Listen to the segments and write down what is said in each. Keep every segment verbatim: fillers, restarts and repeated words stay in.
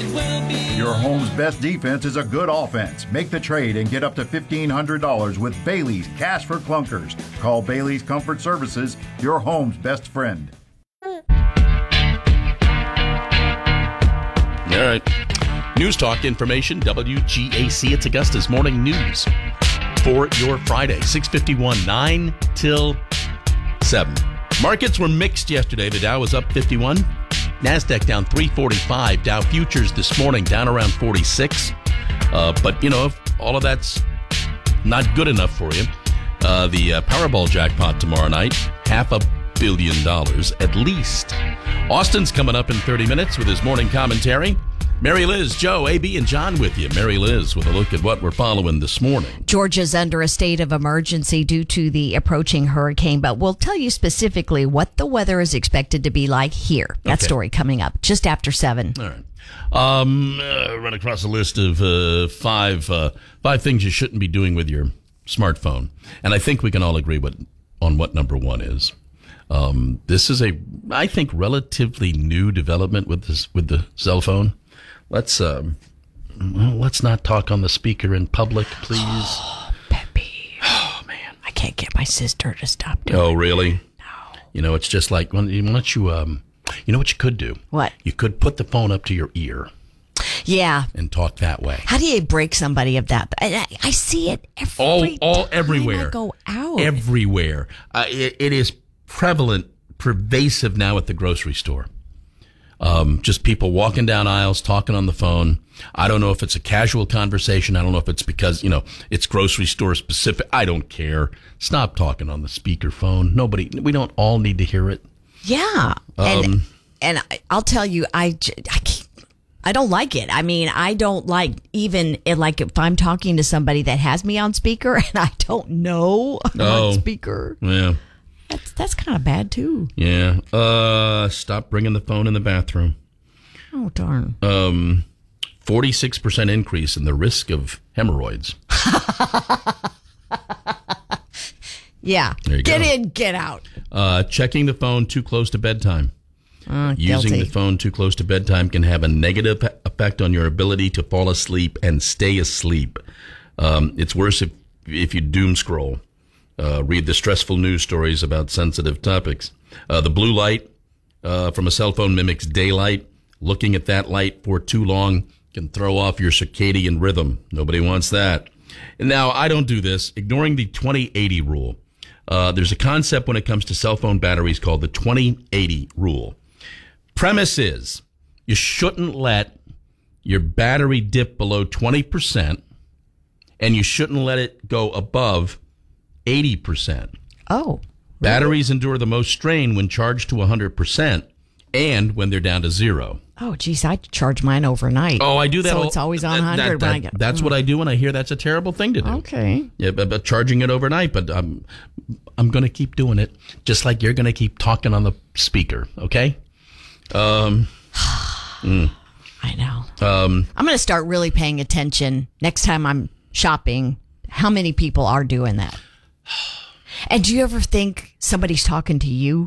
Your home's best defense is a good offense. Make the trade and get up to fifteen hundred dollars with Bailey's Cash for Clunkers. Call Bailey's Comfort Services, your home's best friend. All right. News Talk information, W G A C. It's Augusta's Morning News for your Friday, six fifty-one, nine till seven. Markets were mixed yesterday. The Dow was up fifty-one. NASDAQ down three forty-five. Dow futures this morning down around forty-six. Uh, but, you know, if all of that's not good enough for you, uh, the uh, Powerball jackpot tomorrow night, half a billion dollars at least. Austin's coming up in thirty minutes with his morning commentary. Mary Liz, Joe, A B, and John with you. Mary Liz with a look at what we're following this morning. Georgia's under a state of emergency due to the approaching hurricane, but we'll tell you specifically what the weather is expected to be like here. That Okay. story coming up just after seven. All right. Um, uh, run across a list of uh, five uh, five things you shouldn't be doing with your smartphone, and I think we can all agree what on what number one is. Um, this is a, I think, relatively new development with this with the cell phone. Let's um, well, let's not talk on the speaker in public, please. Oh, Peppy. Oh man, I can't get my sister to stop doing oh really? No. You know, it's just like why don't you um, you know what you could do? What? You could put the phone up to your ear Yeah. and talk that way. How do you break somebody of that? I, I, I see it every all, all time everywhere. I go out. Everywhere. Uh, it, it is prevalent, pervasive now at the grocery store. Um, just people walking down aisles, talking on the phone. I don't know if it's a casual conversation. I don't know if it's because, you know, it's grocery store specific. I don't care. Stop talking on the speakerphone. Nobody, we don't all need to hear it. Yeah. And, Um, and I- I'll tell you, I, j- I, can't- I don't like it. I mean, I don't like even it, like if I'm talking to somebody that has me on speaker and I don't know I'm Oh. on speaker. Yeah. That's, that's kind of bad too. Yeah. Uh, stop bringing the phone in the bathroom. Oh, darn. Um, forty-six percent increase in the risk of hemorrhoids. Yeah. There you Get go. in, get out. Uh, checking the phone too close to bedtime. Uh, Using guilty. the phone too close to bedtime can have a negative effect on your ability to fall asleep and stay asleep. Um, it's worse if if you doom scroll. Uh, read the stressful news stories about sensitive topics. Uh, the blue light uh, from a cell phone mimics daylight. Looking at that light for too long can throw off your circadian rhythm. Nobody wants that. And now, I don't do this. Ignoring the twenty eighty rule. Uh, there's a concept when it comes to cell phone batteries called the twenty eighty rule. Premise is you shouldn't let your battery dip below twenty percent, and you shouldn't let it go above eighty percent. Oh. Batteries endure the most strain when charged to one hundred percent and when they're down to zero. Oh, geez, I charge mine overnight. Oh, I do that. So all, it's always on that- one hundred that- when I that- get. That's what I do, and I hear that's a terrible thing to do. Okay. Yeah, but, but charging it overnight, but I'm, I'm going to keep doing it, just like you're going to keep talking on the speaker, okay? Um, mm. I know. Um, I'm going to start really paying attention next time I'm shopping. How many people are doing that? And do you ever think somebody's talking to you?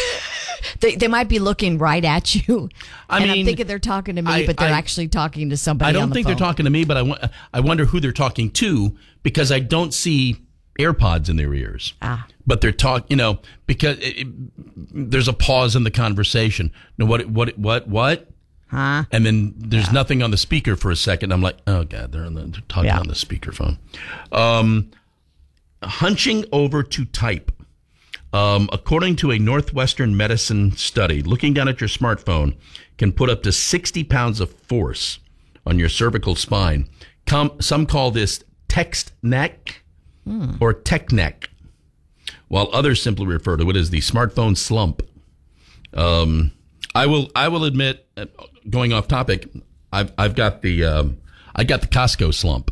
they, they might be looking right at you. I and mean, I'm thinking they're talking to me, I- but they're I- actually talking to somebody I don't on the think phone. they're talking to me, but I, wa- I wonder who they're talking to because I don't see AirPods in their ears. Ah. But they're talking, you know, because it, it, there's a pause in the conversation. No, what, what, what, what? Huh? And then there's yeah. nothing on the speaker for a second. I'm like, oh God, they're, on the, they're talking yeah. on the speakerphone. Um, hunching over to type. Um, according to a Northwestern medicine study, looking down at your smartphone can put up to sixty pounds of force on your cervical spine. Com- some call this text neck hmm. or tech neck, while others simply refer to it as the smartphone slump. Um, I will, I will admit, going off topic, I've, I've got the, um, I got the Costco slump.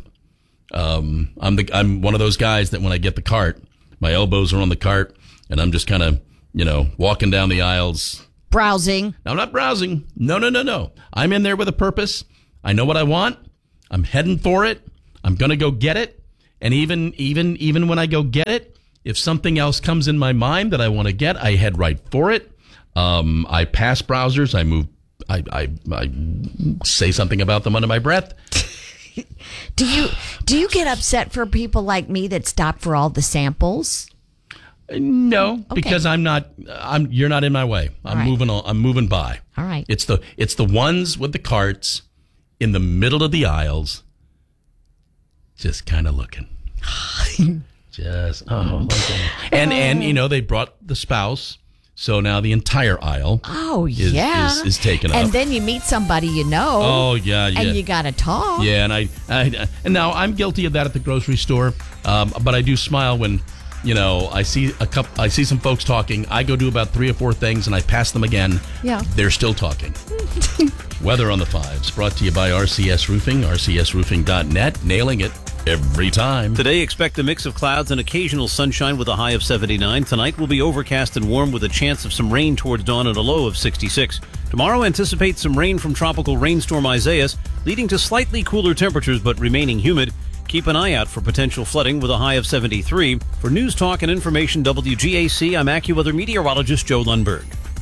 Um, I'm the, I'm one of those guys that when I get the cart, my elbows are on the cart and I'm just kind of, you know, walking down the aisles. Browsing. I'm not browsing. No, no, no, no. I'm in there with a purpose. I know what I want. I'm heading for it. I'm going to go get it. And even, even, even when I go get it, if something else comes in my mind that I want to get, I head right for it. Um, I pass browsers. I move, I, I, I say something about them under my breath. Do you do you get upset for people like me that stop for all the samples? No, okay. because I'm not. I'm. You're not in my way. I'm right. moving on. I'm moving by. All right. It's the it's the ones with the carts in the middle of the aisles, just kind of looking. just oh, okay. and and you know they brought the spouse, so now the entire aisle. Oh is, yeah, is, is taken up. And then you meet somebody you know. Oh yeah, yeah. And you got to talk. Yeah, and I, I and now I'm guilty of that at the grocery store, um, but I do smile when. You know, I see a couple. I see some folks talking. I go do about three or four things, and I pass them again. Yeah, they're still talking. Weather on the fives, brought to you by R C S Roofing, R C S roofing dot net, nailing it every time. Today, expect a mix of clouds and occasional sunshine with a high of seventy-nine. Tonight will be overcast and warm with a chance of some rain towards dawn and a low of sixty-six. Tomorrow, anticipate some rain from tropical rainstorm Isaias, leading to slightly cooler temperatures but remaining humid. Keep an eye out for potential flooding with a high of seventy-three. For News Talk and Information W G A C, I'm AccuWeather meteorologist Joe Lundberg.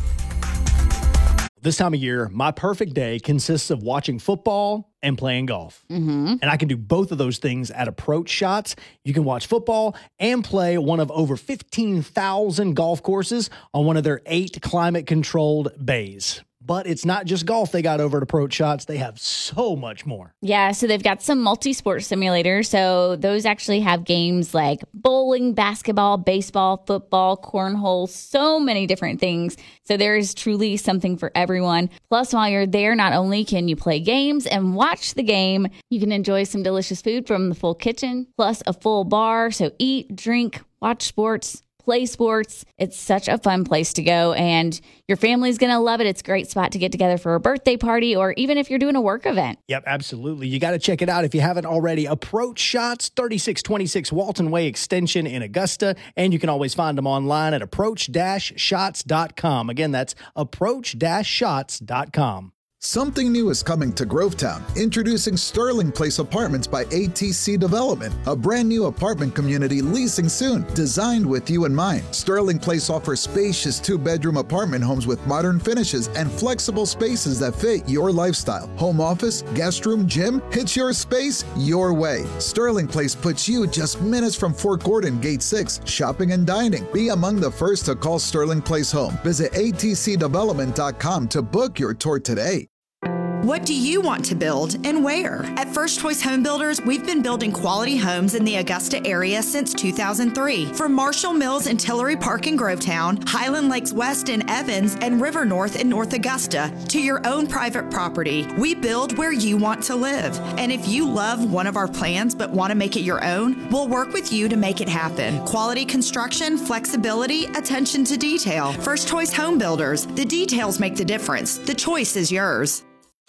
This time of year, my perfect day consists of watching football and playing golf. Mm-hmm. And I can do both of those things at Approach Shots. You can watch football and play one of over fifteen thousand golf courses on one of their eight climate-controlled bays. But it's not just golf they got over at Approach Shots. They have so much more. Yeah, so they've got some multi-sport simulators. So those actually have games like bowling, basketball, baseball, football, cornhole, so many different things. So there is truly something for everyone. Plus, while you're there, not only can you play games and watch the game, you can enjoy some delicious food from the full kitchen, plus a full bar. So eat, drink, watch sports, play sports. It's such a fun place to go, and your family's going to love it. It's a great spot to get together for a birthday party, or even if you're doing a work event. Yep, absolutely. You got to check it out if you haven't already. Approach Shots, thirty-six twenty-six Walton Way Extension in Augusta, and you can always find them online at approach dash shots dot com. Again, that's approach dash shots dot com. Something new is coming to Grovetown. Introducing Sterling Place Apartments by A T C Development, a brand new apartment community leasing soon, designed with you in mind. Sterling Place offers spacious two-bedroom apartment homes with modern finishes and flexible spaces that fit your lifestyle. Home office, guest room, gym, it's your space, your way. Sterling Place puts you just minutes from Fort Gordon, Gate six, shopping and dining. Be among the first to call Sterling Place home. Visit A T C development dot com to book your tour today. What do you want to build and where? At First Choice Home Builders, we've been building quality homes in the Augusta area since two thousand three. From Marshall Mills and Tillery Park in Grovetown, Highland Lakes West in Evans, and River North in North Augusta, to your own private property, we build where you want to live. And if you love one of our plans but want to make it your own, we'll work with you to make it happen. Quality construction, flexibility, attention to detail. First Choice Home Builders. The details make the difference. The choice is yours.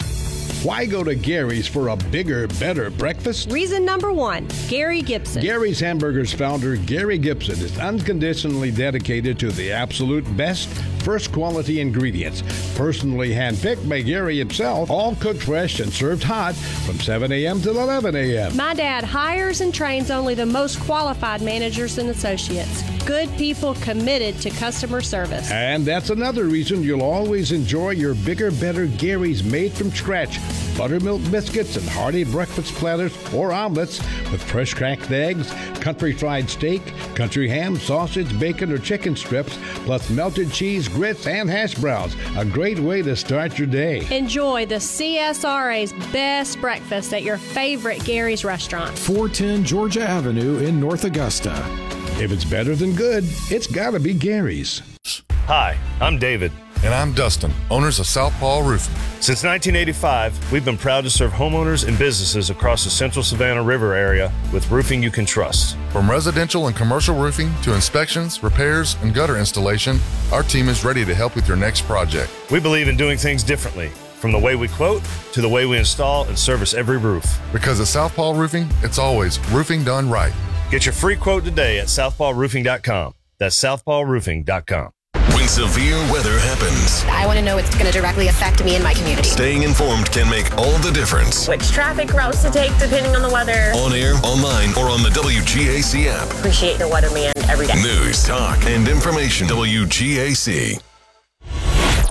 Why go to Gary's for a bigger, better breakfast? Reason number one, Gary Gibson. Gary's Hamburgers founder, Gary Gibson, is unconditionally dedicated to the absolute best, first quality ingredients. Personally handpicked by Gary himself, all cooked fresh and served hot from seven a.m. till eleven a.m. My dad hires and trains only the most qualified managers and associates. Good people committed to customer service. And that's another reason you'll always enjoy your bigger, better Gary's made from scratch. Buttermilk biscuits and hearty breakfast platters or omelets with fresh cracked eggs, country fried steak, country ham, sausage, bacon, or chicken strips, plus melted cheese, grits, and hash browns. A great way to start your day. Enjoy the C S R A's best breakfast at your favorite Gary's restaurant. four ten Georgia Avenue in North Augusta. If it's better than good, it's gotta be Gary's. Hi, I'm David. And I'm Dustin, owners of Southpaw Roofing. Since nineteen eighty-five, we've been proud to serve homeowners and businesses across the Central Savannah River area with roofing you can trust. From residential and commercial roofing to inspections, repairs, and gutter installation, our team is ready to help with your next project. We believe in doing things differently, from the way we quote to the way we install and service every roof. Because at Southpaw Roofing, it's always roofing done right. Get your free quote today at southpaw roofing dot com. That's southpaw roofing dot com. When severe weather happens, I want to know what's going to directly affect me and my community. Staying informed can make all the difference. Which traffic routes to take depending on the weather. On air, online, or on the W G A C app. Appreciate the weatherman every day. News, talk, and information. W G A C.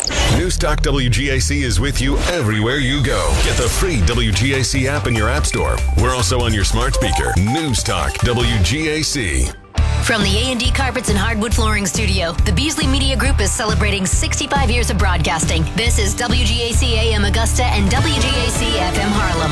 Newstalk W G A C is with you everywhere you go. Get the free W G A C app in your app store. We're also on your smart speaker. Newstalk W G A C. From the A and D Carpets and Hardwood Flooring Studio, the Beasley Media Group is celebrating sixty-five years of broadcasting. This is W G A C A M Augusta and W G A C F M Harlem.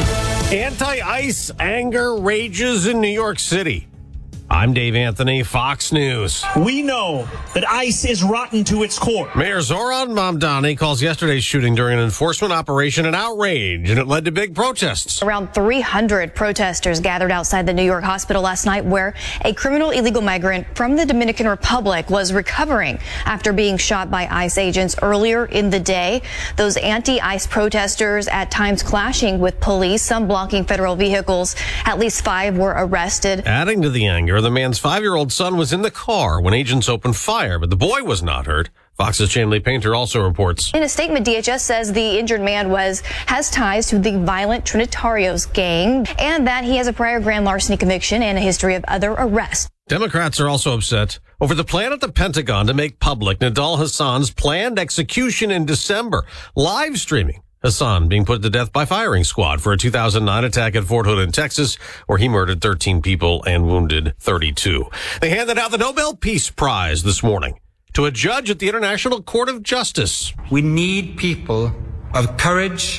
Anti-ice anger rages in New York City. I'm Dave Anthony, Fox News. We know that ICE is rotten to its core. Mayor Zoran Mamdani calls yesterday's shooting during an enforcement operation an outrage, and it led to big protests. Around three hundred protesters gathered outside the New York hospital last night, where a criminal illegal migrant from the Dominican Republic was recovering after being shot by ICE agents earlier in the day. Those anti-ICE protesters at times clashing with police, some blocking federal vehicles. At least five were arrested. Adding to the anger, the man's five-year-old son was in the car when agents opened fire, but the boy was not hurt. Fox's Chamley Painter also reports. In a statement, D H S says the injured man was has ties to the violent Trinitarios gang and that he has a prior grand larceny conviction and a history of other arrests. Democrats are also upset over the plan at the Pentagon to make public Nidal Hassan's planned execution in December, live streaming Hassan being put to death by firing squad for a two thousand nine attack at Fort Hood in Texas, where he murdered thirteen people and wounded thirty-two. They handed out the Nobel Peace Prize this morning to a judge at the International Court of Justice. We need people of courage,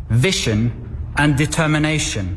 vision, and determination,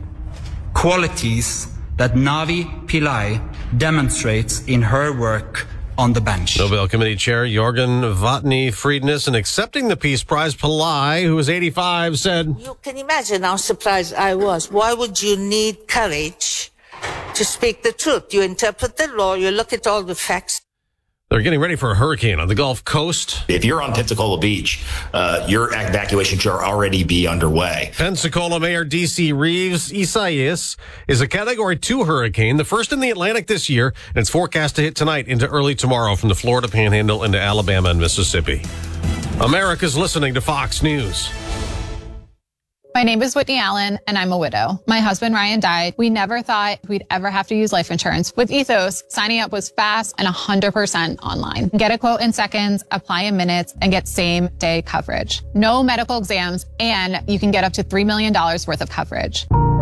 qualities that Navi Pillai demonstrates in her work on the bench. Nobel Committee Chair Jorgen Vatny Friedness, in accepting the Peace Prize, Pillai, who was eighty-five, said, "You can imagine how surprised I was. Why would you need courage to speak the truth? You interpret the law, you look at all the facts." They're getting ready for a hurricane on the Gulf Coast. If you're on Pensacola Beach, uh, your evacuation should already be underway. Pensacola Mayor D C Reeves Isaias is a Category two hurricane, the first in the Atlantic this year, and it's forecast to hit tonight into early tomorrow from the Florida Panhandle into Alabama and Mississippi. America's listening to Fox News. My name is Whitney Allen, and I'm a widow. My husband, Ryan, died. We never thought we'd ever have to use life insurance. With Ethos, signing up was fast and one hundred percent online. Get a quote in seconds, apply in minutes, and get same-day coverage. No medical exams, and you can get up to three million dollars worth of coverage.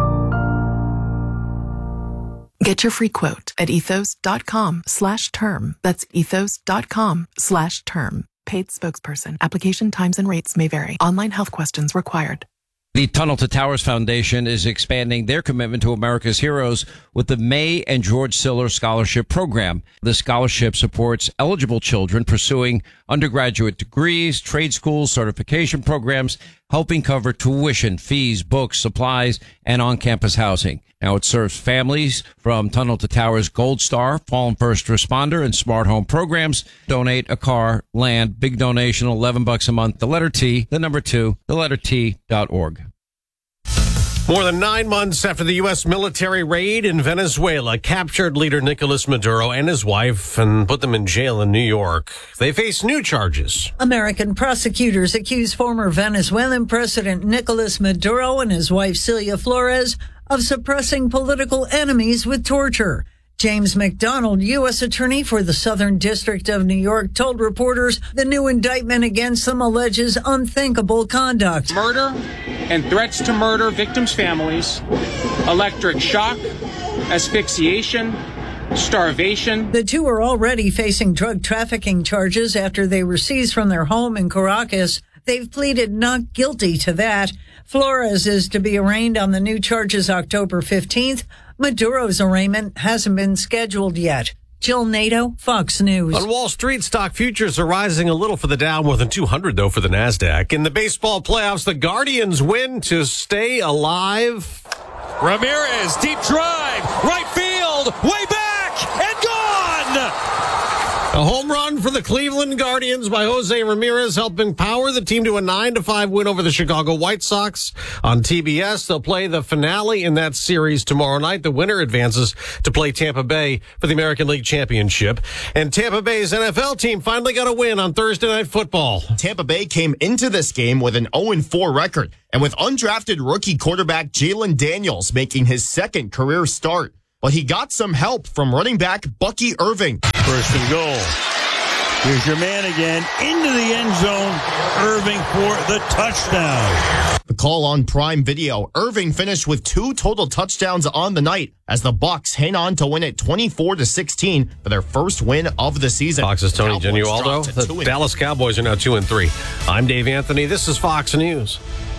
Get your free quote at ethos.com slash term. That's ethos.com slash term. Paid spokesperson. Application times and rates may vary. Online health questions required. The Tunnel to Towers Foundation is expanding their commitment to America's heroes with the May and George Siller Scholarship Program. The scholarship supports eligible children pursuing undergraduate degrees, trade schools, certification programs, helping cover tuition, fees, books, supplies, and on-campus housing. Now, it serves families from Tunnel to Towers Gold Star, Fallen First Responder, and Smart Home programs. Donate a car, land, big donation, eleven bucks a month. The letter T, the number two, the letter T dot org. More than nine months after the U S military raid in Venezuela captured leader Nicolas Maduro and his wife and put them in jail in New York, they face new charges. American prosecutors accuse former Venezuelan President Nicolas Maduro and his wife Celia Flores of suppressing political enemies with torture. James McDonald, U S attorney for the Southern District of New York, told reporters the new indictment against them alleges unthinkable conduct. Murder and threats to murder victims' families, electric shock, asphyxiation, starvation. The two are already facing drug trafficking charges after they were seized from their home in Caracas. They've pleaded not guilty to that. Flores is to be arraigned on the new charges October fifteenth. Maduro's arraignment hasn't been scheduled yet. Jill Nato, Fox News. On Wall Street, stock futures are rising a little for the Dow, more than two hundred, though, for the NASDAQ. In the baseball playoffs, the Guardians win to stay alive. Ramirez, deep drive, right field, way back, and gone! A home run for the Cleveland Guardians by Jose Ramirez, helping power the team to a nine to five win over the Chicago White Sox on T B S. They'll play the finale in that series tomorrow night. The winner advances to play Tampa Bay for the American League Championship. And Tampa Bay's N F L team finally got a win on Thursday Night Football. Tampa Bay came into this game with an oh and four record, and with undrafted rookie quarterback Jalen Daniels making his second career start. But he got some help from running back Bucky Irving. First and goal. Here's your man again into the end zone. Irving for the touchdown. The call on Prime Video. Irving finished with two total touchdowns on the night as the Bucs hang on to win it twenty-four to sixteen for their first win of the season. Fox's Tony Cowboys Genualdo. The Dallas Cowboys are now two and three. I'm Dave Anthony. This is Fox News.